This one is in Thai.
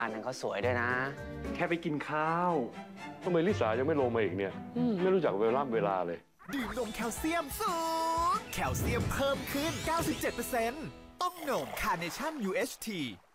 อันนั้นเขาสวยด้วยนะแค่ไปกินข้าวทำไมลิสายังไม่ลงมาอีกเนี่ยไม่รู้จักเวลาเลยดื่มนมแคลเซียมสูงแคลเซียมเพิ่มขึ้น 97%ต้องนม Carnation UHT